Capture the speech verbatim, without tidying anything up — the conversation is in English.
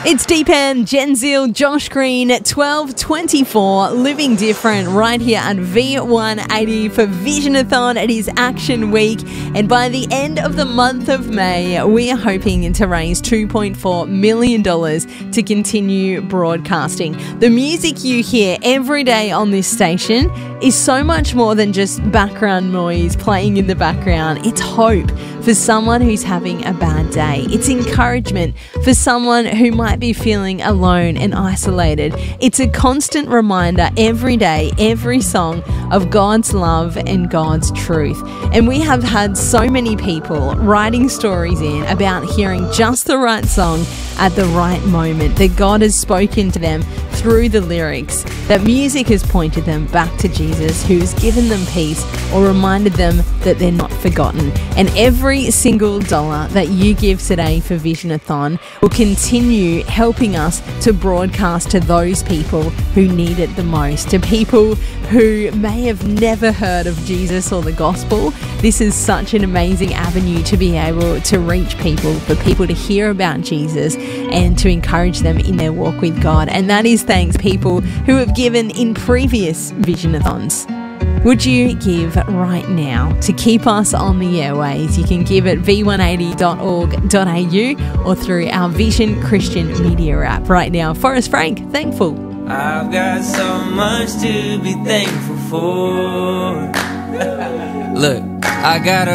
It's Deepan, Genzil, Josh Green at twelve twenty-four, Living Different, right here on V one eighty for Visionathon. It is Action Week, and by the end of the month of May, we are hoping to raise two point four million dollars to continue broadcasting. The music you hear every day on this station is so much more than just background noise playing in the background. It's hope for someone who's having a bad day. It's encouragement for someone who might be feeling alone and isolated. It's a constant reminder every day, every song, of God's love and God's truth. And we have had so many people writing stories in about hearing just the right song at the right moment, that God has spoken to them through the lyrics, that music has pointed them back to Jesus, who has given them peace or reminded them that they're not forgotten. And every single dollar that you give today for Visionathon will continue helping us to broadcast to those people who need it the most, to people who may have never heard of Jesus or the gospel. This is such an amazing avenue to be able to reach people, for people to hear about Jesus and to encourage them in their walk with God. And that is thanks people who have given in previous Visionathons. Would you give right now to keep us on the airways? You can give at v one eighty dot org dot a u or through our Vision Christian Media app. Right now, Forrest Frank, Thankful. I've got so much to be thankful for. Look, I got a